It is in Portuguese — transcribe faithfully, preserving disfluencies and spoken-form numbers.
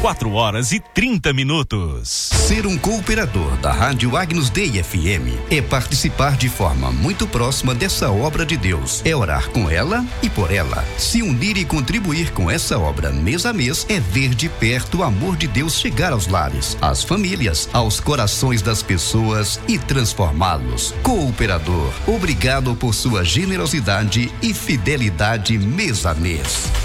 quatro horas e trinta minutos. Ser um cooperador da Rádio Agnus Dei F M é participar de forma muito próxima dessa obra de Deus. É orar com ela e por ela. Se unir e contribuir com essa obra mês a mês é ver de perto o amor de Deus chegar aos lares, às famílias, aos corações das pessoas e transformá-los. Cooperador, obrigado por sua generosidade e fidelidade mês a mês.